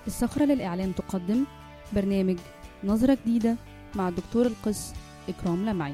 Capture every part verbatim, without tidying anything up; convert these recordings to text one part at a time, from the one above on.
الصخرة للإعلام تقدم برنامج نظرة جديدة مع الدكتور القس إكرام لمعي.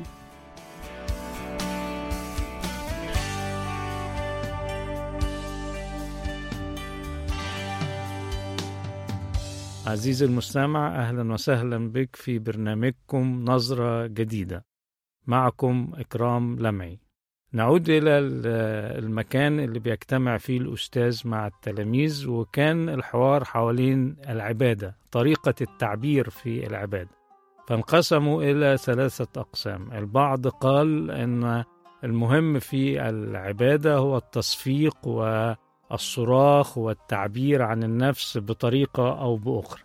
عزيزي المستمع، أهلا وسهلا بك في برنامجكم نظرة جديدة. معكم إكرام لمعي. نعود إلى المكان اللي بيجتمع فيه الأستاذ مع التلاميذ، وكان الحوار حوالين العبادة، طريقة التعبير في العبادة. فانقسموا إلى ثلاثة أقسام. البعض قال أن المهم في العبادة هو التصفيق والصراخ والتعبير عن النفس بطريقة أو بأخرى.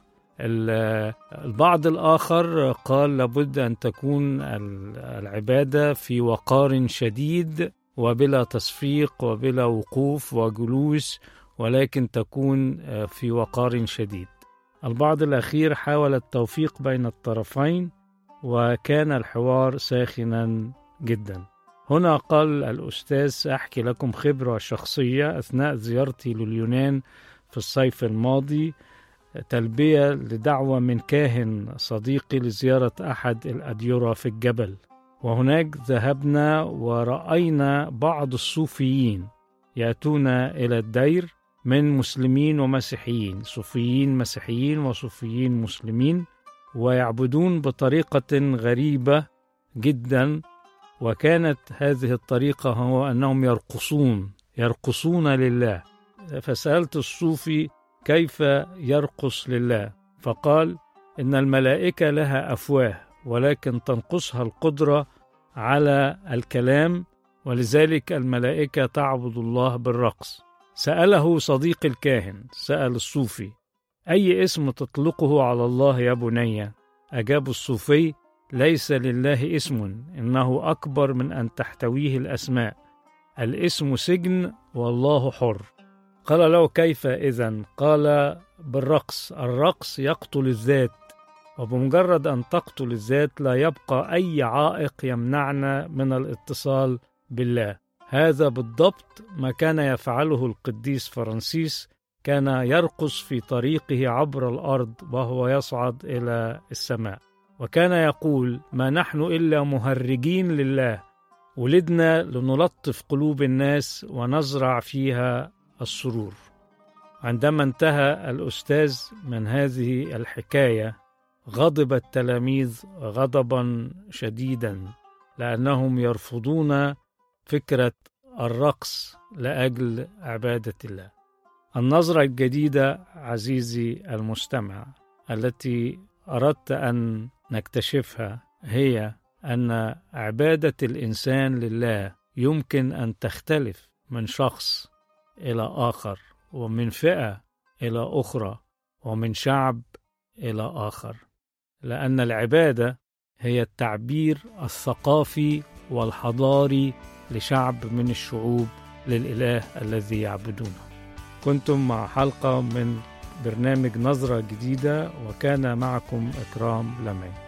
البعض الآخر قال لابد أن تكون العبادة في وقار شديد وبلا تصفيق وبلا وقوف وجلوس، ولكن تكون في وقار شديد. البعض الأخير حاول التوفيق بين الطرفين، وكان الحوار ساخنا جدا. هنا قال الأستاذ: سأحكي لكم خبرة شخصية أثناء زيارتي لليونان في الصيف الماضي، تلبية لدعوة من كاهن صديقي لزيارة أحد الأديرة في الجبل. وهناك ذهبنا ورأينا بعض الصوفيين يأتون إلى الدير من مسلمين ومسيحيين، صوفيين مسيحيين وصوفيين مسلمين، ويعبدون بطريقة غريبة جدا. وكانت هذه الطريقة هو أنهم يرقصون يرقصون لله. فسألت الصوفي: كيف يرقص لله؟ فقال: إن الملائكة لها أفواه، ولكن تنقصها القدرة على الكلام، ولذلك الملائكة تعبد الله بالرقص. سأله صديق الكاهن، سأل الصوفي: أي اسم تطلقه على الله يا بني؟ أجاب الصوفي: ليس لله اسم، إنه أكبر من أن تحتويه الأسماء. الاسم سجن والله حر. قال له: كيف إذن؟ قال: بالرقص. الرقص يقتل الذات، وبمجرد أن تقتل الذات لا يبقى أي عائق يمنعنا من الاتصال بالله. هذا بالضبط ما كان يفعله القديس فرانسيس، كان يرقص في طريقه عبر الأرض وهو يصعد إلى السماء، وكان يقول: ما نحن إلا مهرجين لله، ولدنا لنلطف قلوب الناس ونزرع فيها السرور. عندما انتهى الأستاذ من هذه الحكاية غضب التلاميذ غضبا شديدا، لأنهم يرفضون فكرة الرقص لأجل عبادة الله. النظرة الجديدة عزيزي المستمع التي أردت أن نكتشفها هي أن عبادة الإنسان لله يمكن أن تختلف من شخص إلى آخر، ومن فئة إلى أخرى، ومن شعب إلى آخر، لأن العبادة هي التعبير الثقافي والحضاري لشعب من الشعوب للإله الذي يعبدونه. كنتم مع حلقة من برنامج نظرة جديدة، وكان معكم إكرام لمعي.